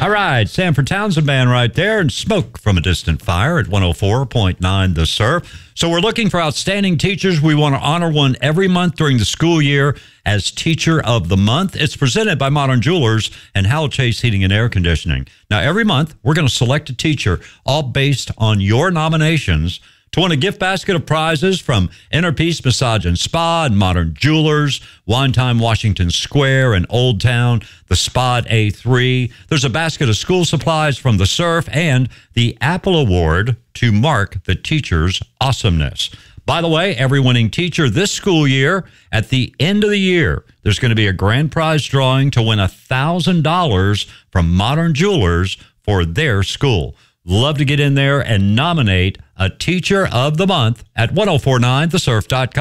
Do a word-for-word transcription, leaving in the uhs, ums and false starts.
All right, Sanford Townsend Band right there, and Smoke from a Distant Fire at one oh four point nine The Surf. So we're looking for outstanding teachers. We want to honor one every month during the school year as Teacher of the Month. It's presented by Modern Jewelers and Howell Chase Heating and Air Conditioning. Now, every month, we're going to select a teacher, all based on your nominations, to win a gift basket of prizes from Inner Peace Massage and Spa and Modern Jewelers, Wine Time Washington Square and Old Town, the Spa at A three. There's a basket of school supplies from The Surf and the Apple Award to mark the teacher's awesomeness. By the way, every winning teacher this school year, at the end of the year, there's going to be a grand prize drawing to win one thousand dollars from Modern Jewelers for their school. Love to get in there and nominate a Teacher of the Month at ten forty-nine the surf dot com.